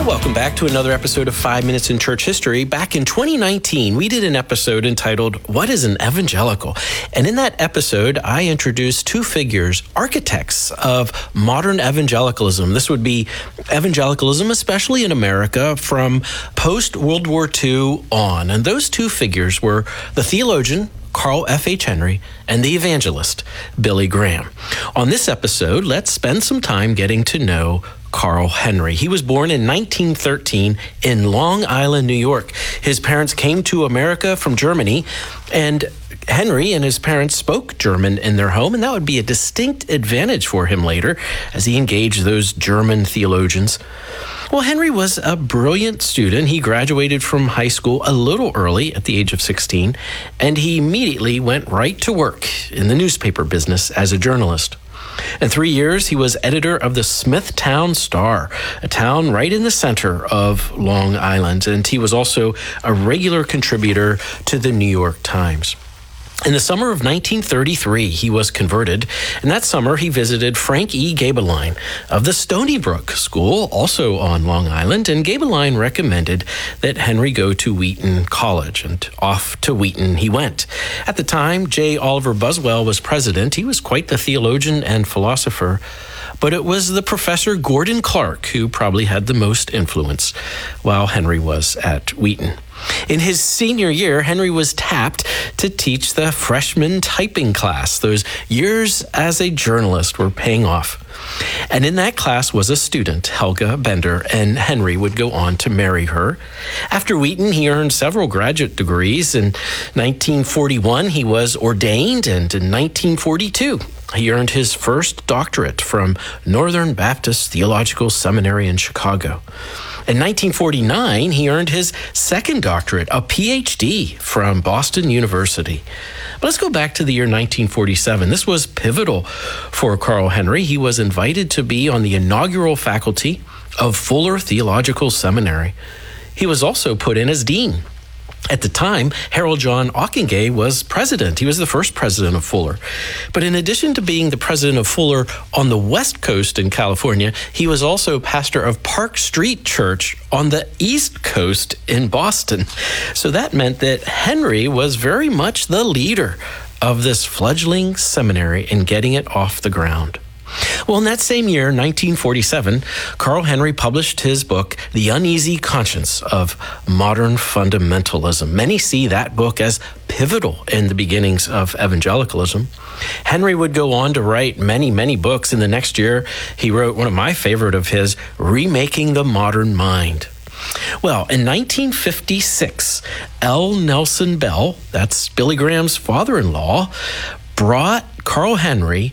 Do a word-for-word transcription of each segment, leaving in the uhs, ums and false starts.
Welcome back to another episode of Five Minutes in Church History. Back in twenty nineteen, we did an episode entitled, What is an Evangelical? And in that episode, I introduced two figures, architects of modern evangelicalism. This would be evangelicalism, especially in America, from post-World War Two on. And those two figures were the theologian, Carl F H Henry, and the evangelist, Billy Graham. On this episode, let's spend some time getting to know Carl Henry. He was born in nineteen thirteen in Long Island, New York. His parents came to America from Germany, and Henry and his parents spoke German in their home, and that would be a distinct advantage for him later as he engaged those German theologians. Well, Henry was a brilliant student. He graduated from high school a little early at the age of sixteen, and he immediately went right to work in the newspaper business as a journalist. In three years, he was editor of the Smithtown Star, a town right in the center of Long Island, and he was also a regular contributor to the New York Times. In the summer of nineteen thirty-three, he was converted, and that summer he visited Frank E. Gaebelein of the Stony Brook School, also on Long Island, and Gaebelein recommended that Henry go to Wheaton College, and off to Wheaton he went. At the time, J. Oliver Buswell was president. He was quite the theologian and philosopher, but it was the Professor Gordon Clark who probably had the most influence while Henry was at Wheaton. In his senior year, Henry was tapped to teach the freshman typing class. Those years as a journalist were paying off. And in that class was a student, Helga Bender, and Henry would go on to marry her. After Wheaton, he earned several graduate degrees. In nineteen forty-one, he was ordained, and in nineteen forty-two, he earned his first doctorate from Northern Baptist Theological Seminary in Chicago. In nineteen forty-nine, he earned his second doctorate, a P H D from Boston University. But let's go back to the year nineteen forty-seven. This was pivotal for Carl Henry. He was invited to be on the inaugural faculty of Fuller Theological Seminary. He was also put in as dean. At the time, Harold John Ockenga was president. He was the first president of Fuller. But in addition to being the president of Fuller on the West Coast in California, he was also pastor of Park Street Church on the East Coast in Boston. So that meant that Henry was very much the leader of this fledgling seminary in getting it off the ground. Well, in that same year, nineteen forty-seven, Carl Henry published his book, The Uneasy Conscience of Modern Fundamentalism. Many see that book as pivotal in the beginnings of evangelicalism. Henry would go on to write many, many books. In the next year, he wrote one of my favorite of his, Remaking the Modern Mind. Well, in nineteen fifty-six, L. Nelson Bell, that's Billy Graham's father-in-law, brought Carl Henry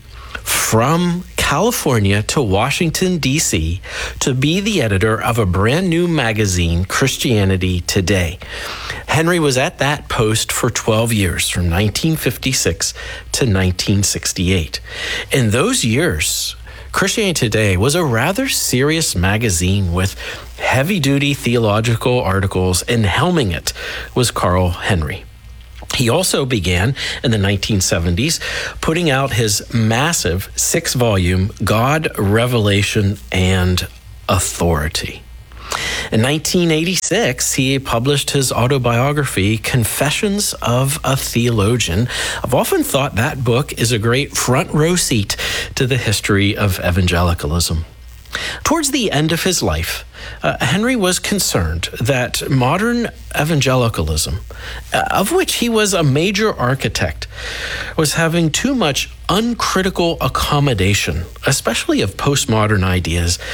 from California to Washington, D C to be the editor of a brand new magazine, Christianity Today. Henry was at that post for twelve years, from nineteen fifty-six to nineteen sixty-eight. In those years, Christianity Today was a rather serious magazine with heavy-duty theological articles, and helming it was Carl Henry. He also began in the nineteen seventies putting out his massive six-volume God, Revelation, and Authority. In nineteen eighty-six, he published his autobiography, Confessions of a Theologian. I've often thought that book is a great front row seat to the history of evangelicalism. Towards the end of his life, uh, Henry was concerned that modern evangelicalism, uh, of which he was a major architect, was having too much uncritical accommodation, especially of postmodern ideas,